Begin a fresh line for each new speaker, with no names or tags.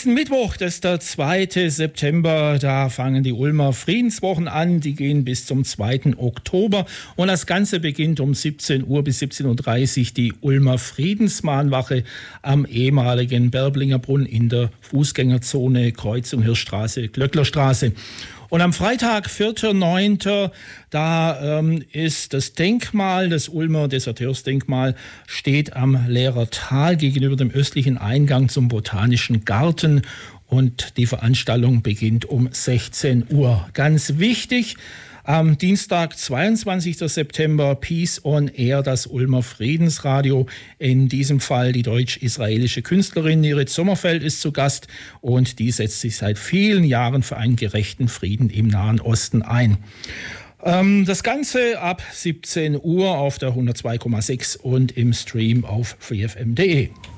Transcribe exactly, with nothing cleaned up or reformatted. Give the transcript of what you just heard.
Nächsten Mittwoch, das ist der zweite September, da fangen die Ulmer Friedenswochen an. Die gehen bis zum zweiten Oktober und das Ganze beginnt um siebzehn Uhr bis siebzehn Uhr dreißig die Ulmer Friedensmahnwache am ehemaligen Berblinger Brunnen in der Fußgängerzone Kreuzung Hirschstraße, Glöcklerstraße. Und am Freitag, vierter neunter da ähm, ist das Denkmal, das Ulmer Deserteursdenkmal, steht am Lehrer Tal gegenüber dem östlichen Eingang zum Botanischen Garten. Und die Veranstaltung beginnt um sechzehn Uhr. Ganz wichtig, am Dienstag, zweiundzwanzigster September, Peace on Air, das Ulmer Friedensradio. In diesem Fall die deutsch-israelische Künstlerin Nirit Sommerfeld ist zu Gast und die setzt sich seit vielen Jahren für einen gerechten Frieden im Nahen Osten ein. Ähm, das Ganze ab siebzehn Uhr auf der hundertzwei Komma sechs und im Stream auf freefm punkt de.